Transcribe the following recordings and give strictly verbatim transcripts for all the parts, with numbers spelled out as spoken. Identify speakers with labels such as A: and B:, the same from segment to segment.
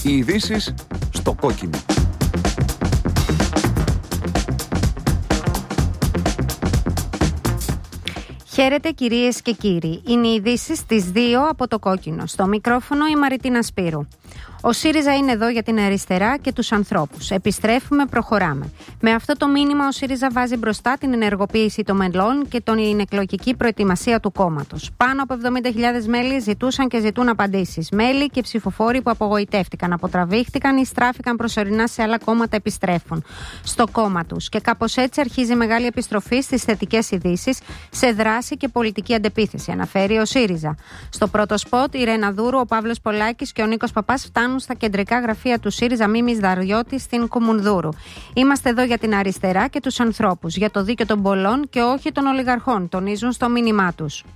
A: Οι ειδήσεις στο κόκκινο.
B: Χαίρετε κυρίες και κύριοι. Είναι οι ειδήσεις στις δύο από το κόκκινο. Στο μικρόφωνο η Μαριτίνα Σπύρου. Ο ΣΥΡΙΖΑ είναι εδώ για την αριστερά και τους ανθρώπους. Επιστρέφουμε, προχωράμε. Με αυτό το μήνυμα ο ΣΥΡΙΖΑ βάζει μπροστά την ενεργοποίηση των μελών και την εκλογική προετοιμασία του κόμματος. Πάνω από εβδομήντα χιλιάδες μέλη ζητούσαν και ζητούν απαντήσεις. Μέλη και ψηφοφόροι που απογοητεύτηκαν, αποτραβήχτηκαν ή στράφηκαν προσωρινά σε άλλα κόμματα επιστρέφουν στο κόμμα τους. Και κάπως έτσι αρχίζει μεγάλη επιστροφή στις θετικές ειδήσεις, σε δράση και πολιτική αντεπίθεση, αναφέρει ο ΣΥΡΙΖΑ. Στο πρώτο σποτ, η Ρένα Δούρου, ο Παύλος Πολάκης και ο Νίκος Παπάς φτάνουν στα κεντρικά γραφεία του ΣΥΡΙΖΑ Μίμης Δαριώτη στην Κουμουνδούρου. Είμαστε εδώ για την αριστερά και τους ανθρώπους, για το δίκαιο των πολλών και όχι των ολιγαρχών, τονίζουν στο μήνυμά τους.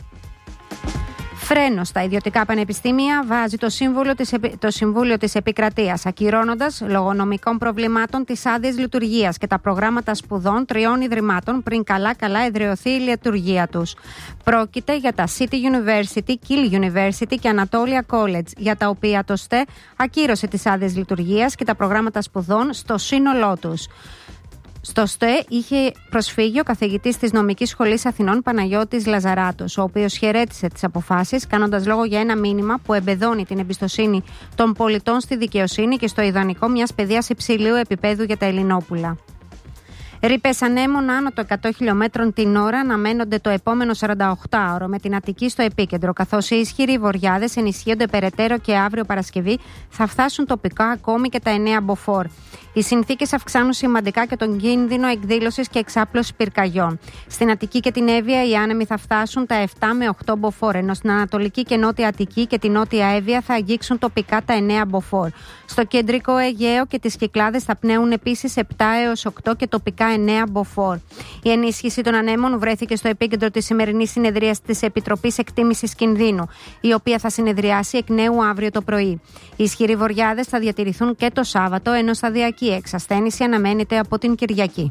B: Φρένο στα ιδιωτικά πανεπιστήμια βάζει το Συμβούλιο της, το Συμβούλιο της Επικρατείας, ακυρώνοντας λόγω νομικών προβλημάτων τις άδειες λειτουργίας και τα προγράμματα σπουδών τριών ιδρυμάτων πριν καλά-καλά εδραιωθεί η λειτουργία τους. Πρόκειται για τα City University, Kiel University και Anatolia College, για τα οποία το ΣΤΕ ακύρωσε τις άδειες λειτουργίας και τα προγράμματα σπουδών στο σύνολό τους. Στο ΣΤΕ είχε προσφύγει ο καθηγητής της Νομικής Σχολής Αθηνών Παναγιώτης Λαζαράτος, ο οποίος χαιρέτησε τις αποφάσεις, κάνοντας λόγο για ένα μήνυμα που εμπεδώνει την εμπιστοσύνη των πολιτών στη δικαιοσύνη και στο ιδανικό μιας παιδείας υψηλού επίπεδου για τα Ελληνόπουλα. Ρήπες ανέμων άνω των εκατό χιλιομέτρων την ώρα αναμένονται το επόμενο σαρανταοκτάωρο με την Αττική στο επίκεντρο, καθώς οι ισχυροί βοριάδες ενισχύονται περαιτέρω και αύριο Παρασκευή θα φτάσουν τοπικά ακόμη και τα εννέα μποφόρ. Οι συνθήκες αυξάνουν σημαντικά και τον κίνδυνο εκδήλωσης και εξάπλωσης πυρκαγιών. Στην Αττική και την Εύβοια οι άνεμοι θα φτάσουν τα επτά με οκτώ μποφόρ, ενώ στην Ανατολική και Νότια Αττική και την Νότια Εύβοια θα αγγίξουν τοπικά τα εννέα μποφόρ. Στο κεντρικό Αιγαίο και τις Κυκλάδες θα πνέουν επίσης επτά έως οκτώ και τοπικά εννέα μποφόρ. Η ενίσχυση των ανέμων βρέθηκε στο επίκεντρο της σημερινής συνεδρίας της Επιτροπής Εκτίμησης Κινδύνου, η οποία θα συνεδριάσει εκ νέου αύριο το πρωί. Οι ισχυροί βοριάδες θα διατηρηθούν και το Σάββατο, ενώ σταδιακή εξασθένηση αναμένεται από την Κυριακή.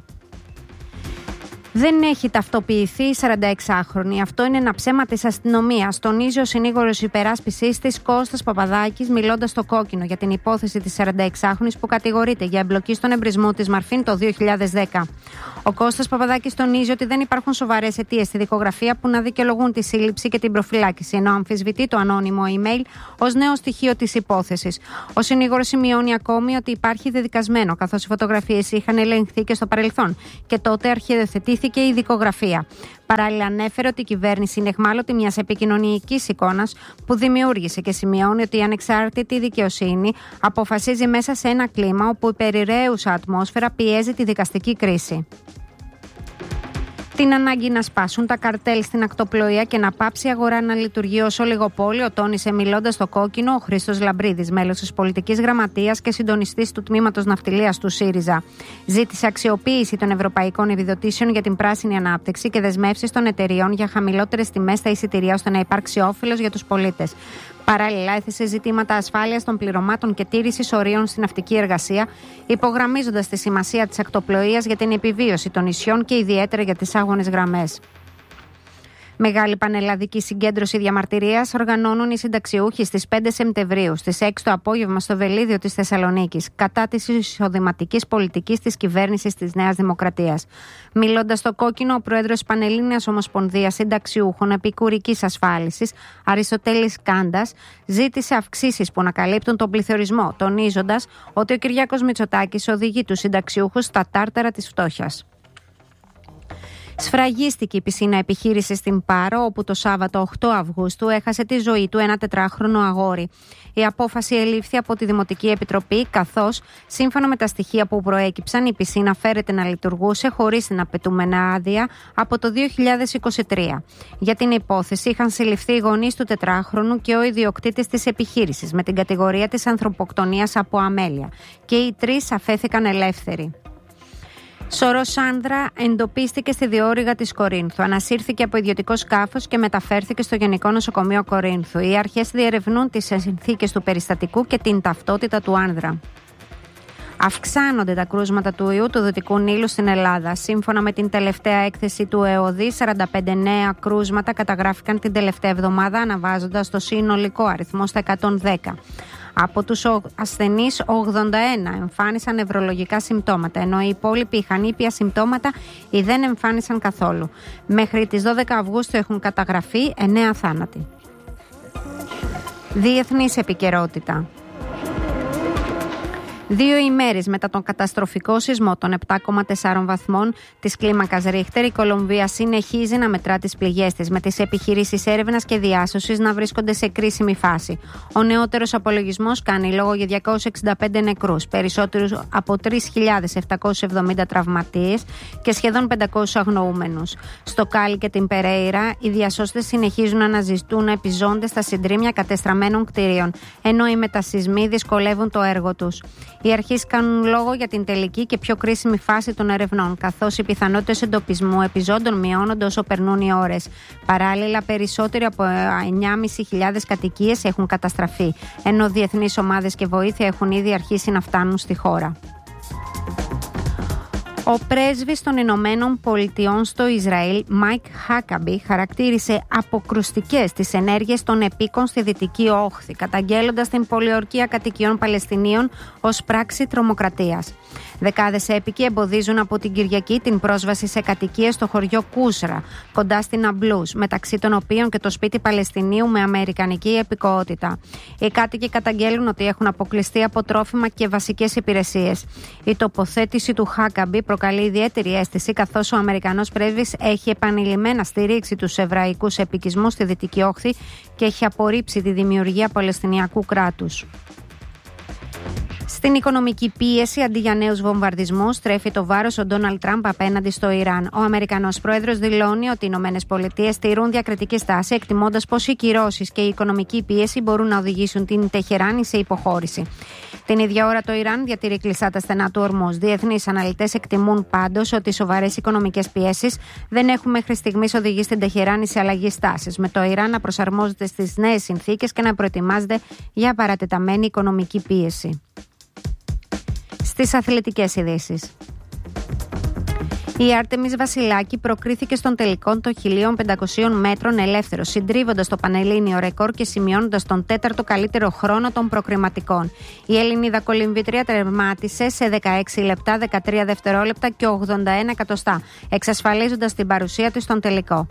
B: Δεν έχει ταυτοποιηθεί η σαρανταεξάχρονη. Αυτό είναι ένα ψέμα της αστυνομίας, τονίζει ο συνήγορος υπεράσπισης της Κώστας Παπαδάκης, μιλώντας στο κόκκινο για την υπόθεση της σαρανταεξάχρονης που κατηγορείται για εμπλοκή στον εμπρισμό της Μαρφίν το δύο χιλιάδες δέκα. Ο Κώστας Παπαδάκης τονίζει ότι δεν υπάρχουν σοβαρές αιτίες στη δικογραφία που να δικαιολογούν τη σύλληψη και την προφυλάκηση, ενώ αμφισβητεί το ανώνυμο email ως νέο στοιχείο της υπόθεσης. Ο συνήγορος σημειώνει ακόμη ότι υπάρχει δεδικασμένο, καθώς οι φωτογραφίες είχαν ελεγχθεί και στο παρελθόν και τότε αρχιοθετήθηκε και η δικογραφία. Παράλληλα, ανέφερε ότι η κυβέρνηση είναι εχμάλωτη μιας επικοινωνιακής εικόνας που δημιούργησε και σημειώνει ότι η ανεξάρτητη δικαιοσύνη αποφασίζει μέσα σε ένα κλίμα όπου η περιραίουσα ατμόσφαιρα πιέζει τη δικαστική κρίση. Την ανάγκη να σπάσουν τα καρτέλ στην ακτοπλοεία και να πάψει η αγορά να λειτουργεί ως ολιγοπόλιο, τόνισε μιλώντας στο κόκκινο ο Χρήστος Λαμπρίδης, μέλος της πολιτικής γραμματείας και συντονιστής του τμήματος ναυτιλίας του ΣΥΡΙΖΑ. Ζήτησε αξιοποίηση των ευρωπαϊκών επιδοτήσεων για την πράσινη ανάπτυξη και δεσμεύσεις των εταιριών για χαμηλότερες τιμές στα εισιτηρία ώστε να υπάρξει όφελος για τους πολίτες. Παράλληλα, έθεσε ζητήματα ασφάλειας των πληρωμάτων και τήρησης ορίων στην ναυτική εργασία, υπογραμμίζοντας τη σημασία της ακτοπλοείας για την επιβίωση των νησιών και ιδιαίτερα για τις άγονες γραμμές. Μεγάλη πανελλαδική συγκέντρωση διαμαρτυρίας οργανώνουν οι συνταξιούχοι στις πέντε Σεπτεμβρίου, στις έξι το απόγευμα στο Βελίδιο της Θεσσαλονίκης, κατά της εισοδηματικής πολιτικής της κυβέρνησης της Νέας Δημοκρατίας. Μιλώντας στο κόκκινο, ο πρόεδρος της Πανελλήνιας Ομοσπονδίας Συνταξιούχων Επικουρικής Ασφάλισης, Αριστοτέλης Κάντας, ζήτησε αυξήσεις που να καλύπτουν τον πληθωρισμό, τονίζοντας ότι ο Κυριάκος Μητσοτάκης οδηγεί τους συνταξιούχους στα τάρταρα της φτώχειας. Σφραγίστηκε η πισίνα επιχείρηση στην Πάρο, όπου το Σάββατο οκτώ Αυγούστου έχασε τη ζωή του ένα τετράχρονο αγόρι. Η απόφαση ελήφθη από τη Δημοτική Επιτροπή, καθώς, σύμφωνα με τα στοιχεία που προέκυψαν, η πισίνα φέρεται να λειτουργούσε χωρίς την απαιτούμενα άδεια από το δύο χιλιάδες είκοσι τρία. Για την υπόθεση είχαν συλληφθεί οι γονείς του τετράχρονου και ο ιδιοκτήτης της επιχείρησης, με την κατηγορία της ανθρωποκτονίας από αμέλεια, και οι τρεις αφέθηκαν ελεύθεροι. Σωρός άνδρα εντοπίστηκε στη διόρυγα της Κορίνθου. Ανασύρθηκε από ιδιωτικό σκάφος και μεταφέρθηκε στο Γενικό Νοσοκομείο Κορίνθου. Οι αρχές διερευνούν τις συνθήκες του περιστατικού και την ταυτότητα του άνδρα. Αυξάνονται τα κρούσματα του ιού του Δυτικού Νείλου στην Ελλάδα. Σύμφωνα με την τελευταία έκθεση του ΕΟΔΗ, σαράντα πέντε νέα κρούσματα καταγράφηκαν την τελευταία εβδομάδα, αναβάζοντας το συνολικό αριθμό στα εκατόν δέκα. Από τους ασθενείς, ογδόντα ένα εμφάνισαν νευρολογικά συμπτώματα, ενώ οι υπόλοιποι είχαν ήπια συμπτώματα ή δεν εμφάνισαν καθόλου. Μέχρι τις δώδεκα Αυγούστου έχουν καταγραφεί εννέα θάνατοι. Διεθνής επικαιρότητα. Δύο ημέρες μετά τον καταστροφικό σεισμό των επτά κόμμα τέσσερα βαθμών της κλίμακας Ρίχτερ, η Κολομβία συνεχίζει να μετρά τις πληγές της, με τις επιχειρήσεις έρευνας και διάσωσης να βρίσκονται σε κρίσιμη φάση. Ο νεότερος απολογισμός κάνει λόγο για διακόσιους εξήντα πέντε νεκρούς, περισσότερους από τρεις χιλιάδες επτακόσιους εβδομήντα τραυματίες και σχεδόν πεντακόσιους αγνοούμενους. Στο Κάλι και την Περέιρα, οι διασώστες συνεχίζουν να αναζητούν επιζώντες στα συντρίμμια κατεστραμμένων κτηρίων, ενώ οι μετασεισμοί δυσκολεύουν το έργο τους. Οι αρχές κάνουν λόγο για την τελική και πιο κρίσιμη φάση των ερευνών, καθώς οι πιθανότητες εντοπισμού επιζώντων μειώνονται όσο περνούν οι ώρες. Παράλληλα, περισσότεροι από εννιά χιλιάδες πεντακόσιες κατοικίες έχουν καταστραφεί, ενώ διεθνείς ομάδες και βοήθεια έχουν ήδη αρχίσει να φτάνουν στη χώρα. Ο πρέσβης των Ηνωμένων Πολιτειών στο Ισραήλ, Μάικ Χάκαμπι, χαρακτήρισε αποκρουστικές τις ενέργειες των επίκων στη Δυτική Όχθη, καταγγέλλοντας την πολιορκία κατοικιών Παλαιστινίων ως πράξη τρομοκρατίας. Δεκάδες έπικοι εμποδίζουν από την Κυριακή την πρόσβαση σε κατοικίες στο χωριό Κούσρα, κοντά στην Αμπλούς, μεταξύ των οποίων και το σπίτι Παλαιστινίου με αμερικανική επικοότητα. Οι κάτοικοι καταγγέλουν ότι έχουν αποκλειστεί από τρόφιμα και βασικές υπηρεσίες. Η τοποθέτηση του Χάκαμπι προκαλεί ιδιαίτερη αίσθηση, καθώς ο Αμερικανός πρέσβης έχει επανειλημμένα στηρίξει τους εβραϊκούς επικισμούς στη Δυτική Όχθη και έχει απορρίψει τη δημιουργία Παλαιστινιακού κράτους. Στην οικονομική πίεση, αντί για νέους βομβαρδισμούς, στρέφει το βάρος ο Ντόναλντ Τραμπ απέναντι στο Ιράν. Ο Αμερικανός πρόεδρος δηλώνει ότι οι Ηνωμένες Πολιτείες τηρούν διακριτική στάση, εκτιμώντας πως οι κυρώσεις και η οικονομική πίεση μπορούν να οδηγήσουν την Τεχεράνη σε υποχώρηση. Την ίδια ώρα το Ιράν διατηρεί κλειστά τα στενά του ορμούς. Διεθνείς αναλυτές εκτιμούν πάντως ότι οι σοβαρές οικονομικές πιέσεις δεν έχουν μέχρι στιγμής οδηγήσει στην Τεχεράνη σε αλλαγή στάσης, με το Ιράν να προσαρμόζεται στις νέες συνθήκες και να προετοιμάζεται για παρατεταμένη οικονομική πίεση. Στις αθλητικές ειδήσεις. Η Άρτεμις Βασιλάκη προκρίθηκε στον τελικό των χίλια πεντακοσίων μέτρων ελεύθερος, συντρίβοντας το πανελλήνιο ρεκόρ και σημειώνοντας τον τέταρτο καλύτερο χρόνο των προκριματικών. Η Ελληνίδα κολυμβήτρια τερμάτισε σε δεκαέξι λεπτά, δεκατρία δευτερόλεπτα και ογδόντα ένα εκατοστά, εξασφαλίζοντας την παρουσία της στον τελικό.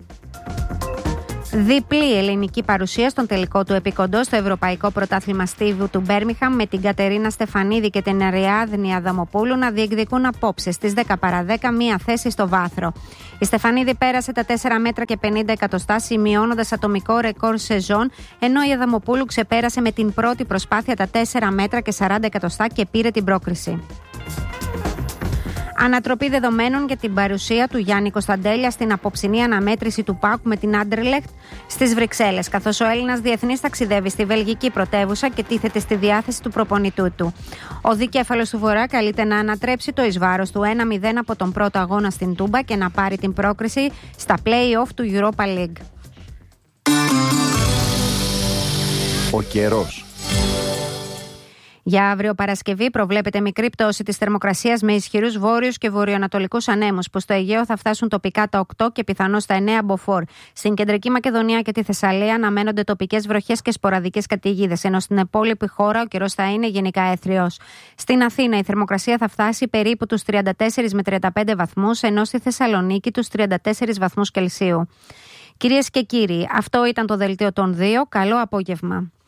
B: Διπλή ελληνική παρουσία στον τελικό του επικοντό στο Ευρωπαϊκό Πρωτάθλημα Στίβου του Μπέρμιχαμ, με την Κατερίνα Στεφανίδη και την Αριάδνη Αδαμοπούλου να διεκδικούν απόψε στις δέκα παρά δέκα μία θέση στο βάθρο. Η Στεφανίδη πέρασε τα τέσσερα μέτρα και πενήντα εκατοστά, σημειώνοντας ατομικό ρεκόρ σεζόν, ενώ η Αδαμοπούλου ξεπέρασε με την πρώτη προσπάθεια τα τέσσερα μέτρα και σαράντα εκατοστά και πήρε την πρόκριση. Ανατροπή δεδομένων για την παρουσία του Γιάννη Κωνσταντέλια στην απόψινή αναμέτρηση του ΠΑΟΚ με την Άντερλεχτ στις Βρυξέλλες, καθώς ο Έλληνας διεθνής ταξιδεύει στη βελγική πρωτεύουσα και τίθεται στη διάθεση του προπονητού του. Ο δικέφαλος του Βορρά καλείται να ανατρέψει το εις βάρος του ένα μηδέν από τον πρώτο αγώνα στην Τούμπα και να πάρει την πρόκριση στα play-off του Europa League.
A: Ο καιρός.
B: Για αύριο Παρασκευή προβλέπεται μικρή πτώση της θερμοκρασίας με ισχυρούς βόρειους και βορειοανατολικούς ανέμους, που στο Αιγαίο θα φτάσουν τοπικά τα οκτώ και πιθανώς τα εννέα μποφόρ. Στην κεντρική Μακεδονία και τη Θεσσαλία αναμένονται τοπικές βροχές και σποραδικές καταιγίδες, ενώ στην υπόλοιπη χώρα ο καιρός θα είναι γενικά έθριος. Στην Αθήνα η θερμοκρασία θα φτάσει περίπου τους τριάντα τέσσερα με τριάντα πέντε βαθμούς, ενώ στη Θεσσαλονίκη τους τριάντα τέσσερα βαθμούς Κελσίου. Κυρίες και κύριοι, αυτό ήταν το δελτίο των δύο. Καλό απόγευμα.